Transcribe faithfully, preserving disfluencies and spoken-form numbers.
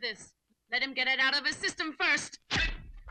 this. Let him get it out of his system first.